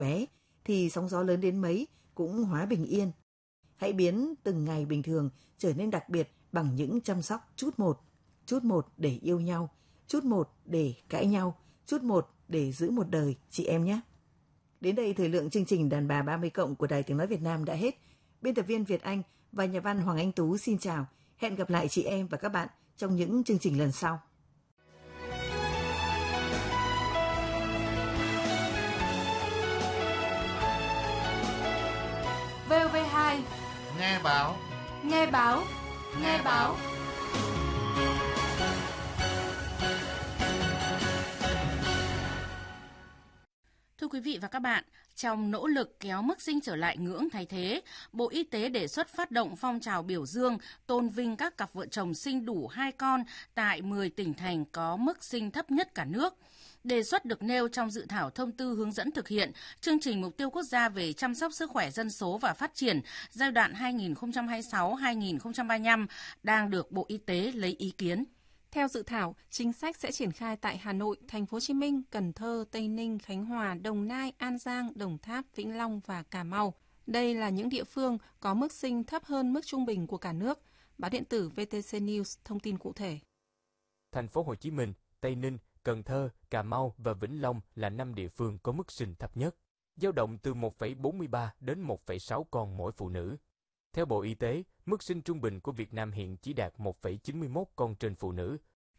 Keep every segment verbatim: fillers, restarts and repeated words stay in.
bé thì sóng gió lớn đến mấy cũng hóa bình yên. Hãy biến từng ngày bình thường trở nên đặc biệt bằng những chăm sóc chút một, chút một để yêu nhau, chút một để cãi nhau, chút một để giữ một đời chị em nhé. Đến đây thời lượng chương trình Đàn bà ba mươi cộng của Đài Tiếng Nói Việt Nam đã hết. Biên tập viên Việt Anh và nhà văn Hoàng Anh Tú xin chào. Hẹn gặp lại chị em và các bạn trong những chương trình lần sau. vê o vê hai Nghe báo. Nghe báo Nghe báo Thưa quý vị và các bạn, trong nỗ lực kéo mức sinh trở lại ngưỡng thay thế, Bộ Y tế đề xuất phát động phong trào biểu dương, tôn vinh các cặp vợ chồng sinh đủ hai con tại mười tỉnh thành có mức sinh thấp nhất cả nước. Đề xuất được nêu trong dự thảo thông tư hướng dẫn thực hiện chương trình mục tiêu quốc gia về chăm sóc sức khỏe dân số và phát triển giai đoạn hai nghìn không trăm hai mươi sáu đến hai nghìn không trăm ba mươi lăm đang được Bộ Y tế lấy ý kiến. Theo dự thảo, chính sách sẽ triển khai tại Hà Nội, Thành phố Hồ Chí Minh, Cần Thơ, Tây Ninh, Khánh Hòa, Đồng Nai, An Giang, Đồng Tháp, Vĩnh Long và Cà Mau. Đây là những địa phương có mức sinh thấp hơn mức trung bình của cả nước. Báo điện tử vê tê xê News thông tin cụ thể. Thành phố Hồ Chí Minh, Tây Ninh, Cần Thơ, Cà Mau và Vĩnh Long là năm địa phương có mức sinh thấp nhất, dao động từ một phẩy bốn mươi ba đến một phẩy sáu con mỗi phụ nữ. Theo Bộ Y tế, mức sinh trung bình của Việt Nam hiện chỉ đạt một phẩy chín mươi mốt con trên phụ nữ.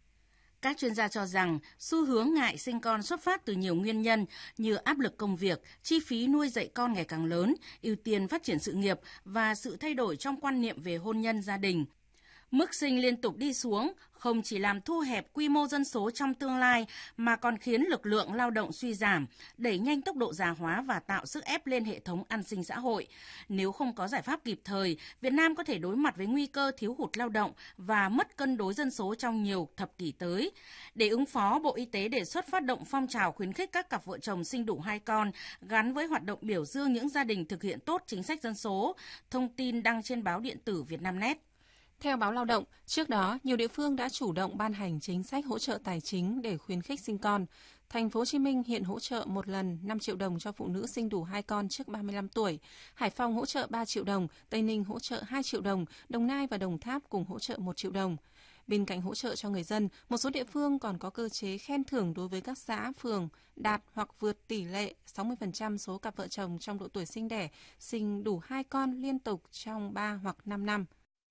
Các chuyên gia cho rằng xu hướng ngại sinh con xuất phát từ nhiều nguyên nhân như áp lực công việc, chi phí nuôi dạy con ngày càng lớn, ưu tiên phát triển sự nghiệp và sự thay đổi trong quan niệm về hôn nhân gia đình. Mức sinh liên tục đi xuống không chỉ làm thu hẹp quy mô dân số trong tương lai mà còn khiến lực lượng lao động suy giảm, đẩy nhanh tốc độ già hóa và tạo sức ép lên hệ thống an sinh xã hội. Nếu không có giải pháp kịp thời, Việt Nam có thể đối mặt với nguy cơ thiếu hụt lao động và mất cân đối dân số trong nhiều thập kỷ tới. Để ứng phó, Bộ Y tế đề xuất phát động phong trào khuyến khích các cặp vợ chồng sinh đủ hai con gắn với hoạt động biểu dương những gia đình thực hiện tốt chính sách dân số. Thông tin đăng trên báo điện tử Vietnamnet. Theo báo Lao động, trước đó, nhiều địa phương đã chủ động ban hành chính sách hỗ trợ tài chính để khuyến khích sinh con. Thành phố Hồ Chí Minh hiện hỗ trợ một lần năm triệu đồng cho phụ nữ sinh đủ hai con trước ba mươi lăm tuổi. Hải Phòng hỗ trợ ba triệu đồng, Tây Ninh hỗ trợ hai triệu đồng, Đồng Nai và Đồng Tháp cùng hỗ trợ một triệu đồng. Bên cạnh hỗ trợ cho người dân, một số địa phương còn có cơ chế khen thưởng đối với các xã, phường đạt hoặc vượt tỷ lệ sáu mươi phần trăm số cặp vợ chồng trong độ tuổi sinh đẻ, sinh đủ hai con liên tục trong ba hoặc năm năm.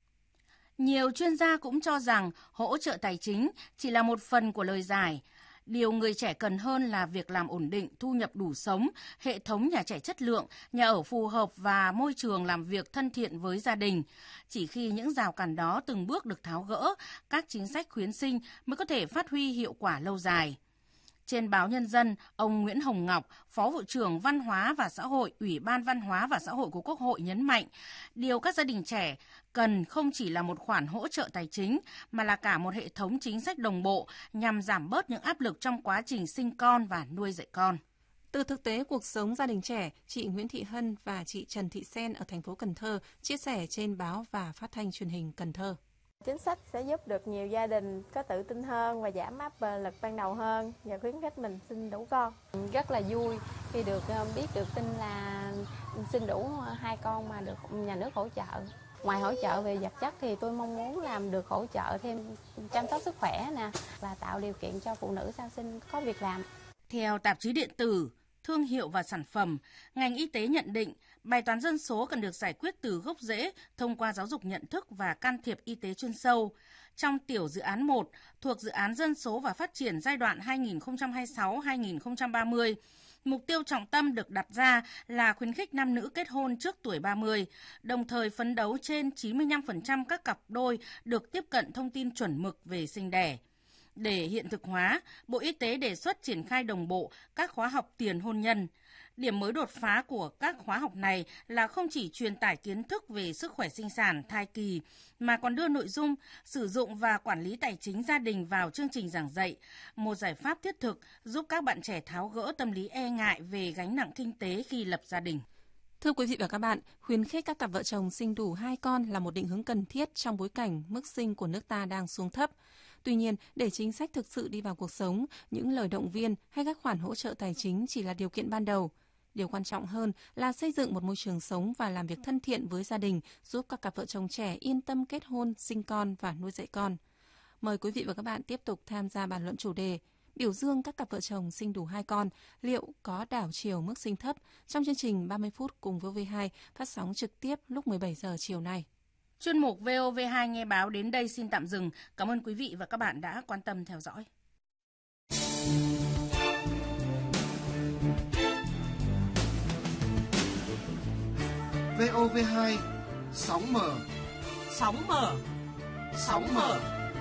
Nhiều chuyên gia cũng cho rằng hỗ trợ tài chính chỉ là một phần của lời giải. Điều người trẻ cần hơn là việc làm ổn định, thu nhập đủ sống, hệ thống nhà trẻ chất lượng, nhà ở phù hợp và môi trường làm việc thân thiện với gia đình. Chỉ khi những rào cản đó từng bước được tháo gỡ, các chính sách khuyến sinh mới có thể phát huy hiệu quả lâu dài. Trên báo Nhân dân, ông Nguyễn Hồng Ngọc, Phó Vụ trưởng Văn hóa và Xã hội, Ủy ban Văn hóa và Xã hội của Quốc hội nhấn mạnh, điều các gia đình trẻ cần không chỉ là một khoản hỗ trợ tài chính, mà là cả một hệ thống chính sách đồng bộ nhằm giảm bớt những áp lực trong quá trình sinh con và nuôi dạy con. Từ thực tế cuộc sống gia đình trẻ, chị Nguyễn Thị Hân và chị Trần Thị Sen ở thành phố Cần Thơ chia sẻ trên báo và phát thanh truyền hình Cần Thơ. Chính sách sẽ giúp được nhiều gia đình có tự tin hơn và giảm áp lực ban đầu hơn và khuyến khích mình sinh đủ con. Rất là vui khi được biết được tin là sinh đủ hai con mà được nhà nước hỗ trợ. Ngoài hỗ trợ về vật chất thì tôi mong muốn làm được hỗ trợ thêm chăm sóc sức khỏe nè và tạo điều kiện cho phụ nữ sau sinh có việc làm. Theo tạp chí điện tử Thương hiệu và sản phẩm, ngành y tế nhận định bài toán dân số cần được giải quyết từ gốc rễ thông qua giáo dục nhận thức và can thiệp y tế chuyên sâu. Trong tiểu dự án một thuộc dự án dân số và phát triển giai đoạn hai nghìn không trăm hai mươi sáu đến hai nghìn không trăm ba mươi, mục tiêu trọng tâm được đặt ra là khuyến khích nam nữ kết hôn trước tuổi ba mươi, đồng thời phấn đấu trên chín mươi lăm phần trăm các cặp đôi được tiếp cận thông tin chuẩn mực về sinh đẻ. Để hiện thực hóa, Bộ Y tế đề xuất triển khai đồng bộ các khóa học tiền hôn nhân. Điểm mới đột phá của các khóa học này là không chỉ truyền tải kiến thức về sức khỏe sinh sản, thai kỳ, mà còn đưa nội dung, sử dụng và quản lý tài chính gia đình vào chương trình giảng dạy, một giải pháp thiết thực giúp các bạn trẻ tháo gỡ tâm lý e ngại về gánh nặng kinh tế khi lập gia đình. Thưa quý vị và các bạn, khuyến khích các cặp vợ chồng sinh đủ hai con là một định hướng cần thiết trong bối cảnh mức sinh của nước ta đang xuống thấp. Tuy nhiên, để chính sách thực sự đi vào cuộc sống, những lời động viên hay các khoản hỗ trợ tài chính chỉ là điều kiện ban đầu. Điều quan trọng hơn là xây dựng một môi trường sống và làm việc thân thiện với gia đình, giúp các cặp vợ chồng trẻ yên tâm kết hôn, sinh con và nuôi dạy con. Mời quý vị và các bạn tiếp tục tham gia bàn luận chủ đề biểu dương các cặp vợ chồng sinh đủ hai con, liệu có đảo chiều mức sinh thấp, trong chương trình ba mươi phút cùng vê o vê hai phát sóng trực tiếp lúc mười bảy giờ chiều nay. Chuyên mục vê o vê hai nghe báo đến đây xin tạm dừng. Cảm ơn quý vị và các bạn đã quan tâm theo dõi. vê o vê hai, sóng mở, Sóng mở, sóng mở.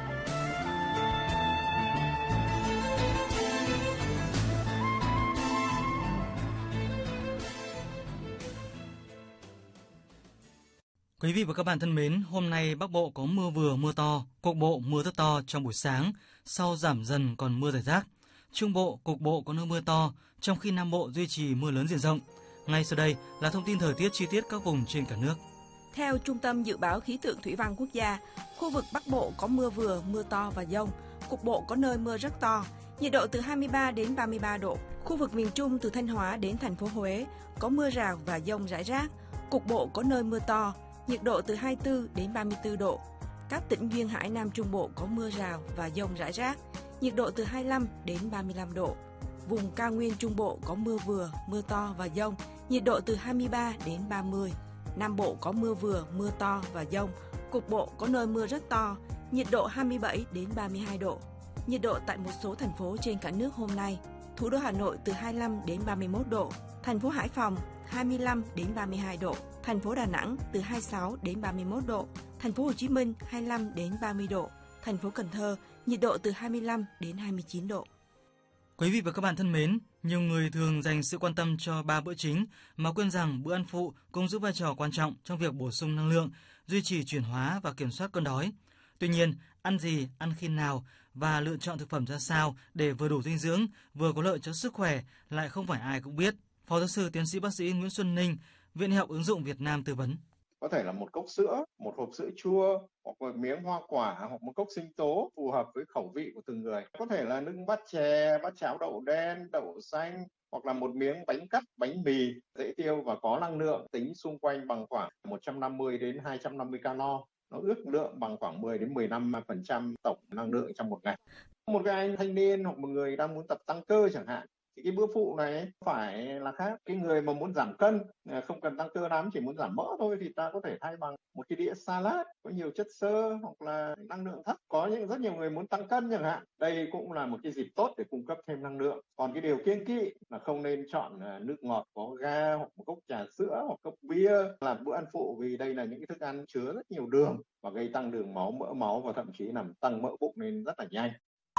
Quý vị và các bạn thân mến, hôm nay Bắc Bộ có mưa vừa mưa to, cục bộ mưa rất to trong buổi sáng, sau giảm dần còn mưa rải rác. Trung Bộ cục bộ có nơi mưa to, trong khi Nam Bộ duy trì mưa lớn diện rộng. Ngay sau đây là thông tin thời tiết chi tiết các vùng trên cả nước. Theo Trung tâm Dự báo Khí tượng Thủy văn Quốc gia, khu vực Bắc Bộ có mưa vừa, mưa to và dông, cục bộ có nơi mưa rất to, nhiệt độ từ hai mươi ba đến ba mươi ba độ. Khu vực miền Trung từ Thanh Hóa đến thành phố Huế có mưa rào và dông rải rác, cục bộ có nơi mưa to, nhiệt độ từ hai mươi tư đến ba mươi tư độ. Các tỉnh duyên hải Nam Trung Bộ có mưa rào và dông rải rác, nhiệt độ từ hai mươi lăm đến ba mươi lăm độ. Vùng cao nguyên Trung Bộ có mưa vừa, mưa to và dông, nhiệt độ từ hai mươi ba đến ba mươi. Nam Bộ có mưa vừa, mưa to và dông, cục bộ có nơi mưa rất to, nhiệt độ hai mươi bảy đến ba mươi hai độ. Nhiệt độ tại một số thành phố trên cả nước hôm nay: thủ đô Hà Nội từ hai mươi lăm đến ba mươi mốt độ, thành phố Hải Phòng hai mươi lăm đến ba mươi hai độ, thành phố Đà Nẵng từ hai mươi sáu đến ba mươi mốt độ, thành phố Hồ Chí Minh hai mươi lăm đến ba mươi độ, thành phố Cần Thơ nhiệt độ từ hai mươi lăm đến hai mươi chín độ. Quý vị và các bạn thân mến, nhiều người thường dành sự quan tâm cho ba bữa chính mà quên rằng bữa ăn phụ cũng giữ vai trò quan trọng trong việc bổ sung năng lượng, duy trì chuyển hóa và kiểm soát cơn đói. Tuy nhiên, ăn gì, ăn khi nào và lựa chọn thực phẩm ra sao để vừa đủ dinh dưỡng, vừa có lợi cho sức khỏe lại không phải ai cũng biết. Phó giáo sư tiến sĩ bác sĩ Nguyễn Xuân Ninh, Viện Y học ứng dụng Việt Nam tư vấn. Có thể là một cốc sữa, một hộp sữa chua, hoặc một miếng hoa quả, hoặc một cốc sinh tố phù hợp với khẩu vị của từng người. Có thể là nước bát chè, bát cháo đậu đen, đậu xanh, hoặc là một miếng bánh cắt, bánh mì dễ tiêu và có năng lượng tính xung quanh bằng khoảng một trăm năm mươi đến hai trăm năm mươi calo. Nó ước lượng bằng khoảng mười đến mười lăm phần trăm tổng năng lượng trong một ngày. Một cái anh thanh niên hoặc một người đang muốn tập tăng cơ chẳng hạn, thì cái bữa phụ này phải là khác. Cái người mà muốn giảm cân, không cần tăng cơ lắm, chỉ muốn giảm mỡ thôi, thì ta có thể thay bằng một cái đĩa salad có nhiều chất xơ hoặc là năng lượng thấp. Có những rất nhiều người muốn tăng cân chẳng hạn, đây cũng là một cái dịp tốt để cung cấp thêm năng lượng. Còn cái điều kiêng kỵ là không nên chọn nước ngọt có ga, hoặc một cốc trà sữa hoặc cốc bia làm bữa ăn phụ, vì đây là những cái thức ăn chứa rất nhiều đường và gây tăng đường máu, mỡ máu và thậm chí làm tăng mỡ bụng lên rất là nhanh.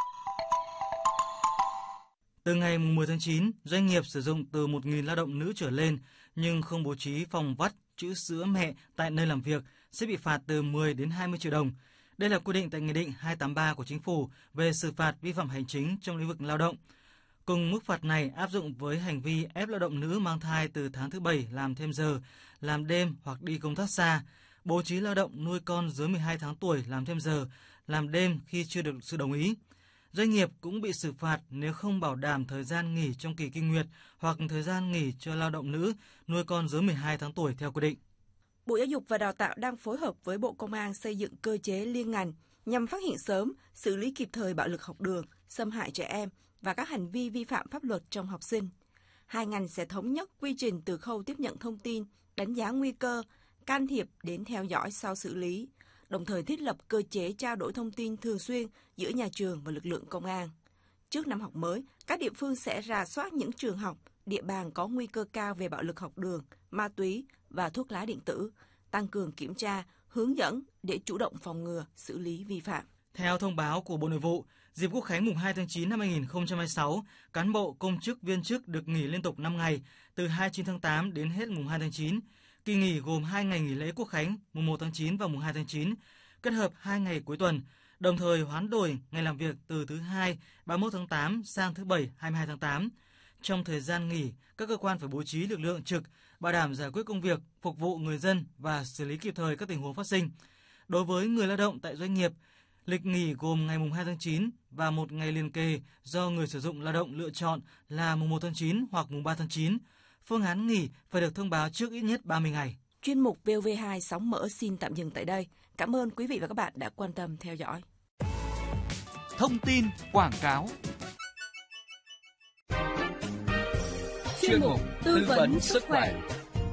Từ ngày mười tháng chín, doanh nghiệp sử dụng từ một nghìn lao động nữ trở lên nhưng không bố trí phòng vắt trữ sữa mẹ tại nơi làm việc sẽ bị phạt từ mười đến hai mươi triệu đồng. Đây là quy định tại Nghị định hai trăm tám mươi ba của Chính phủ về xử phạt vi phạm hành chính trong lĩnh vực lao động. Cùng mức phạt này áp dụng với hành vi ép lao động nữ mang thai từ tháng thứ bảy làm thêm giờ, làm đêm hoặc đi công tác xa, bố trí lao động nuôi con dưới mười hai tháng tuổi làm thêm giờ, làm đêm khi chưa được sự đồng ý. Doanh nghiệp cũng bị xử phạt nếu không bảo đảm thời gian nghỉ trong kỳ kinh nguyệt hoặc thời gian nghỉ cho lao động nữ nuôi con dưới mười hai tháng tuổi theo quy định. Bộ Giáo dục và Đào tạo đang phối hợp với Bộ Công an xây dựng cơ chế liên ngành nhằm phát hiện sớm, xử lý kịp thời bạo lực học đường, xâm hại trẻ em và các hành vi vi phạm pháp luật trong học sinh. Hai ngành sẽ thống nhất quy trình từ khâu tiếp nhận thông tin, đánh giá nguy cơ, can thiệp đến theo dõi sau xử lý, đồng thời thiết lập cơ chế trao đổi thông tin thường xuyên giữa nhà trường và lực lượng công an. Trước năm học mới, các địa phương sẽ rà soát những trường học, địa bàn có nguy cơ cao về bạo lực học đường, ma túy và thuốc lá điện tử, tăng cường kiểm tra, hướng dẫn để chủ động phòng ngừa, xử lý vi phạm. Theo thông báo của Bộ Nội vụ, dịp Quốc khánh mùng hai tháng chín năm hai nghìn không trăm hai mươi sáu, cán bộ, công chức, viên chức được nghỉ liên tục năm ngày, từ hai mươi chín tháng tám đến hết mùng hai tháng chín. Kỳ nghỉ gồm hai ngày nghỉ lễ Quốc khánh, mùng một tháng chín và mùng hai tháng chín, kết hợp hai ngày cuối tuần, đồng thời hoán đổi ngày làm việc từ thứ hai ba mươi mốt tháng tám sang thứ bảy hai mươi hai tháng tám. Trong thời gian nghỉ, các cơ quan phải bố trí lực lượng trực, bảo đảm giải quyết công việc, phục vụ người dân và xử lý kịp thời các tình huống phát sinh. Đối với người lao động tại doanh nghiệp, lịch nghỉ gồm ngày mùng hai tháng chín và một ngày liền kề do người sử dụng lao động lựa chọn là mùng một tháng chín hoặc mùng ba tháng chín. phương án nghỉ phải được thông báo trước ít nhất ba mươi ngày. Chuyên mục vê o vê hai sóng mở xin tạm dừng tại đây. Cảm ơn quý vị và các bạn đã quan tâm theo dõi. Thông tin quảng cáo. Chuyên mục tư vấn sức khỏe.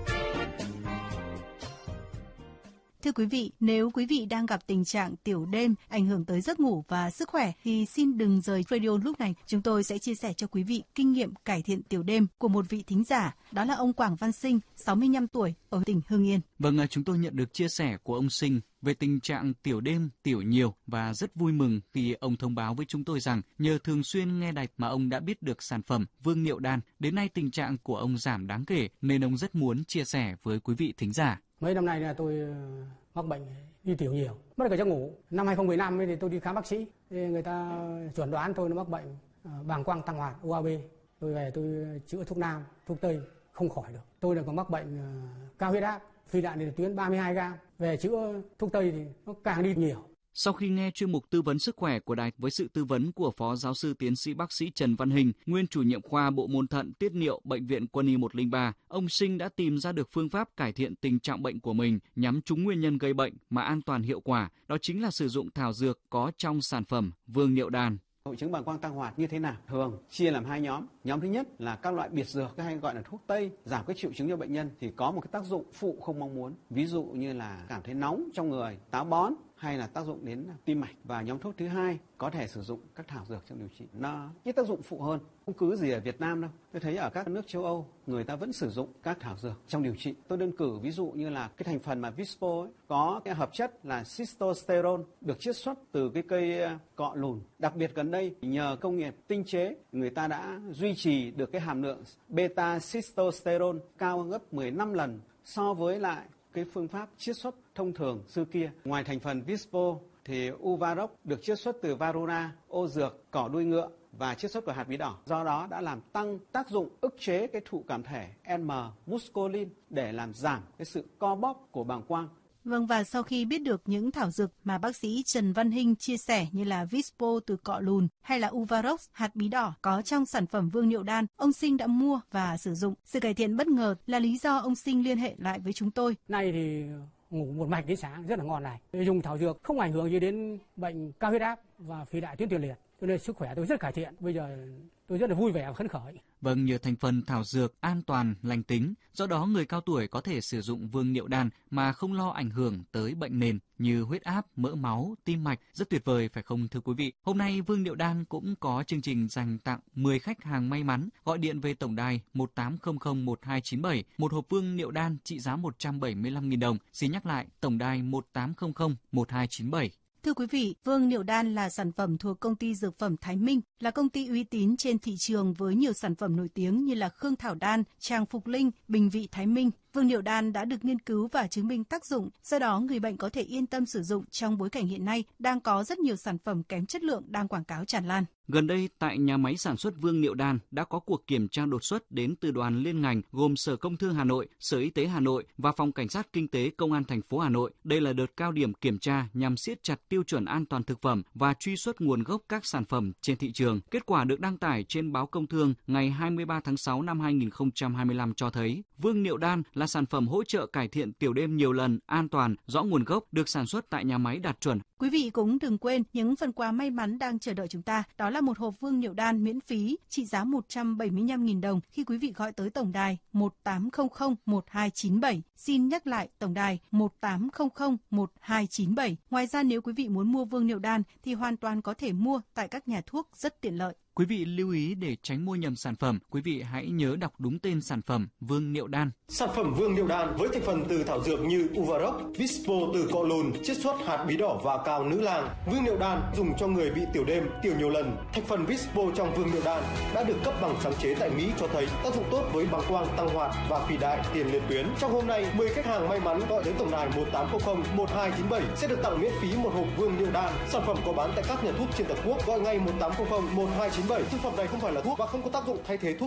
Thưa quý vị, nếu quý vị đang gặp tình trạng tiểu đêm ảnh hưởng tới giấc ngủ và sức khỏe thì xin đừng rời radio lúc này. Chúng tôi sẽ chia sẻ cho quý vị kinh nghiệm cải thiện tiểu đêm của một vị thính giả, đó là ông Quảng Văn Sinh, sáu mươi lăm tuổi, ở tỉnh Hưng Yên. Vâng, chúng tôi nhận được chia sẻ của ông Sinh về tình trạng tiểu đêm, tiểu nhiều và rất vui mừng khi ông thông báo với chúng tôi rằng nhờ thường xuyên nghe đài mà ông đã biết được sản phẩm Vương Niệu Đan. Đến nay tình trạng của ông giảm đáng kể nên ông rất muốn chia sẻ với quý vị thính giả. Mấy năm nay là tôi mắc bệnh đi tiểu nhiều, mất cả giấc ngủ. Năm hai không một năm thì tôi đi khám bác sĩ, thì người ta chuẩn đoán tôi nó mắc bệnh bàng quang tăng hoạt U A B. Tôi về tôi chữa thuốc nam, thuốc tây không khỏi được. Tôi là còn mắc bệnh cao huyết áp, phi đạn tiền tuyến ba mươi hai gam. Về chữa thuốc tây thì nó càng đi nhiều. Sau khi nghe chuyên mục tư vấn sức khỏe của đài với sự tư vấn của Phó Giáo sư Tiến sĩ Bác sĩ Trần Văn Hình, nguyên chủ nhiệm khoa bộ môn thận tiết niệu Bệnh viện Quân y một không ba, ông Sinh đã tìm ra được phương pháp cải thiện tình trạng bệnh của mình nhắm trúng nguyên nhân gây bệnh mà an toàn hiệu quả, đó chính là sử dụng thảo dược có trong sản phẩm Vương Niệu Đan. Hội chứng bàng quang tăng hoạt như thế nào? Thường chia làm hai nhóm. Nhóm thứ nhất là các loại biệt dược hay gọi là thuốc tây giảm các triệu chứng cho bệnh nhân thì có một cái tác dụng phụ không mong muốn. Ví dụ như là cảm thấy nóng trong người, táo bón hay là tác dụng đến tim mạch. Và nhóm thuốc thứ hai có thể sử dụng các thảo dược trong điều trị. Nó ít tác dụng phụ hơn. Không cứ gì ở Việt Nam đâu. Tôi thấy ở các nước châu Âu người ta vẫn sử dụng các thảo dược trong điều trị. Tôi đơn cử ví dụ như là cái thành phần mà Vispo ấy, có cái hợp chất là Cystosterol được chiết xuất từ cái cây cọ lùn. Đặc biệt gần đây nhờ công nghiệp tinh chế người ta đã duy trì được cái hàm lượng beta Cystosterol cao gấp mười lăm lần so với lại cái phương pháp chiết xuất thông thường xưa kia. Ngoài thành phần Vispo thì Uvarox được chiết xuất từ Varuna, ô dược, cỏ đuôi ngựa và chiết xuất của hạt bí đỏ. Do đó đã làm tăng tác dụng ức chế cái thụ cảm thể N-muscolin để làm giảm cái sự co bóp của bàng quang. Vâng, và sau khi biết được những thảo dược mà bác sĩ Trần Văn Hình chia sẻ như là Vispo từ cọ lùn hay là Uvarox, hạt bí đỏ có trong sản phẩm Vương Niệu Đan, ông Sinh đã mua và sử dụng. Sự cải thiện bất ngờ là lý do ông Sinh liên hệ lại với chúng tôi. Nay thì ngủ một mạch đến sáng rất là ngon này. Dùng thảo dược không ảnh hưởng gì đến bệnh cao huyết áp và phi đại tuyến tiền liệt. Cho nên sức khỏe tôi rất cải thiện. Bây giờ tôi rất là vui vẻ và phấn khởi. Vâng, nhờ thành phần thảo dược an toàn, lành tính, do đó người cao tuổi có thể sử dụng Vương Niệu Đan mà không lo ảnh hưởng tới bệnh nền như huyết áp, mỡ máu, tim mạch. Rất tuyệt vời phải không thưa quý vị? Hôm nay Vương Niệu Đan cũng có chương trình dành tặng mười khách hàng may mắn gọi điện về tổng đài một tám không không một hai chín bảy, một hộp Vương Niệu Đan trị giá một trăm bảy mươi lăm nghìn đồng. Xin nhắc lại, tổng đài một tám không không một hai chín bảy. Thưa quý vị, Vương Niệu Đan là sản phẩm thuộc công ty dược phẩm Thái Minh, là công ty uy tín trên thị trường với nhiều sản phẩm nổi tiếng như là Khương Thảo Đan, Tràng Phục Linh, Bình Vị Thái Minh. Vương Niệu Đan đã được nghiên cứu và chứng minh tác dụng, do đó người bệnh có thể yên tâm sử dụng trong bối cảnh hiện nay đang có rất nhiều sản phẩm kém chất lượng đang quảng cáo tràn lan. Gần đây, tại nhà máy sản xuất Vương Niệu Đan đã có cuộc kiểm tra đột xuất đến từ đoàn liên ngành gồm Sở Công Thương Hà Nội, Sở Y tế Hà Nội và Phòng Cảnh sát Kinh tế Công an thành phố Hà Nội. Đây là đợt cao điểm kiểm tra nhằm siết chặt tiêu chuẩn an toàn thực phẩm và truy xuất nguồn gốc các sản phẩm trên thị trường. Kết quả được đăng tải trên báo Công Thương ngày hai mươi ba tháng sáu năm hai nghìn không trăm hai mươi lăm cho thấy Vương Niệu Đan là sản phẩm hỗ trợ cải thiện tiểu đêm nhiều lần, an toàn, rõ nguồn gốc, được sản xuất tại nhà máy đạt chuẩn. Quý vị cũng đừng quên những phần quà may mắn đang chờ đợi chúng ta. Đó là một hộp Vương Niệu Đan miễn phí trị giá một trăm bảy mươi lăm nghìn đồng khi quý vị gọi tới tổng đài một tám không không một hai chín bảy. Xin nhắc lại tổng đài một tám không không một hai chín bảy. Ngoài ra nếu quý vị muốn mua Vương Niệu Đan thì hoàn toàn có thể mua tại các nhà thuốc rất tiện lợi. Quý vị lưu ý để tránh mua nhầm sản phẩm, quý vị hãy nhớ đọc đúng tên sản phẩm Vương Niệu Đan. Sản phẩm Vương Niệu Đan với thành phần từ thảo dược như Uvarox, Vispo từ cọ lùn, chiết xuất hạt bí đỏ và cao nữ lang. Vương Niệu Đan dùng cho người bị tiểu đêm, tiểu nhiều lần. Thành phần Vispo trong Vương Niệu Đan đã được cấp bằng sáng chế tại Mỹ cho thấy tác dụng tốt với bàng quang tăng hoạt và phì đại tiền liệt tuyến. Trong hôm nay, mười khách hàng may mắn gọi đến tổng đài một tám không không một hai chín bảy sẽ được tặng miễn phí một hộp Vương Niệu Đan. Sản phẩm có bán tại các nhà thuốc trên toàn quốc. Gọi ngay một tám không không một hai chín bảy. Thực phẩm này không phải là thuốc và không có tác dụng thay thế thuốc chữa bệnh.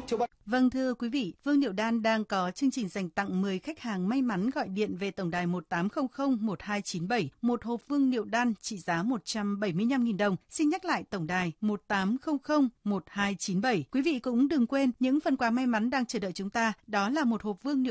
Vâng, thưa quý vị, Vương Niệu Đan đang có chương trình dành tặng mười khách hàng may mắn gọi điện về tổng đài một tám không không một hai chín bảy, một hộp Vương Niệu Đan trị giá một trăm bảy mươi lăm nghìn đồng. Xin nhắc lại tổng đài một tám không không một hai chín bảy. Quý vị cũng đừng quên những phần quà may mắn đang chờ đợi chúng ta, đó là một hộp Vương Niệu